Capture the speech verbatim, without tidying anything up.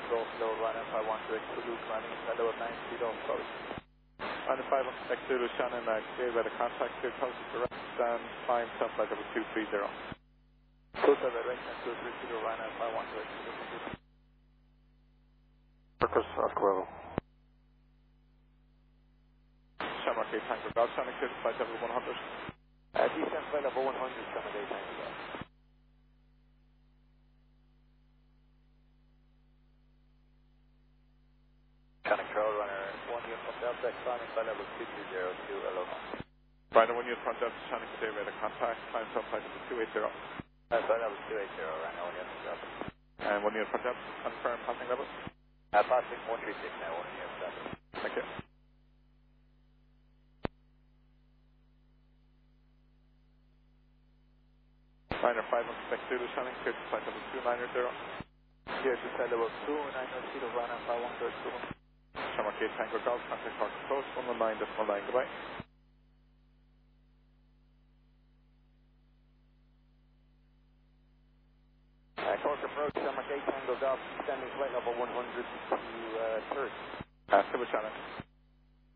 Go slow, Ryanair five one two X Zulu, landing inside level nine feet off, sorry. Ryanair five one two X Zulu, Shannon, uh, cleared by the contact, clear thousand direct, and climb top flight level two three zero. Two seven, right, and two three zero, Ryanair five one two X Zulu. Circus, Oscar. Shamrock eight Tango Golf, Shannon, cleared flight level one hundred. Uh, descent flight level one hundred, Shamrock eight Tango Golf. Control runner one unit from Delta, climbing flight level two two zero to Aloha. Ryanair one unit from Delta, Shannon, clear by the contact, climb top flight level two eight zero. Uh, flight level two eight zero, Ryanair one unit from Delta. And one unit from Delta, confirm passing level? Uh, passing one three six now, one unit from Delta. Thank you. Ryanair five one six Zulu, Shannon, clear to flight level two nine zero. Clear to flight level two nine zero, Ryanair five one two Zulu. Shamrock eight Tango Golf, contact park approach, one one nine decimal nine, goodbye. Uh, Cork approach, Shamrock eight Tango Golf, standing flight level one hundred to uh, third. Uh, Civil Shannon.